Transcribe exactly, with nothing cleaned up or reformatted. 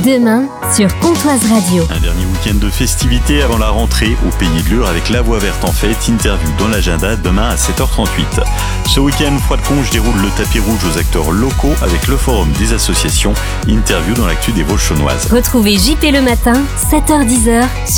demain sur Comtoise Radio. Un dernier week-end de festivités avant la rentrée au Pays de Lure avec La Voix Verte en fête. Interview dans l'agenda demain à sept heures trente-huit. Ce week-end, Froide-Conche déroule le tapis rouge aux acteurs locaux avec le forum des associations. Interview dans l'actu des Vosges chaunoises. Retrouvez J P le matin, sept heures dix.